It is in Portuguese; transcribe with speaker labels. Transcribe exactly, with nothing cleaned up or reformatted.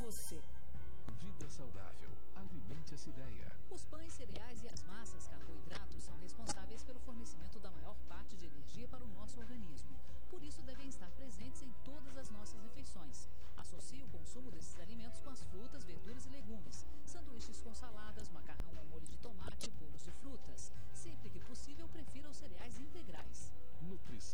Speaker 1: você.
Speaker 2: Vida saudável. Alimente essa ideia.
Speaker 1: Os pães, cereais e as